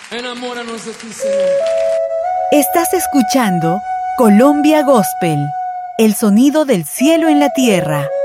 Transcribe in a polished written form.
Enamóranos de ti, Señor. Estás escuchando Colombia Gospel, el sonido del cielo en la tierra.